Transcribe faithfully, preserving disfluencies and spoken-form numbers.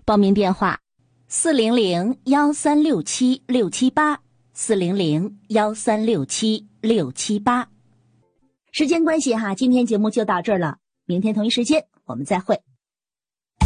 报名电话四零零幺三六七六七八，四零零幺三六七六七八。时间关系哈，今天节目就到这儿了，明天同一时间我们再会。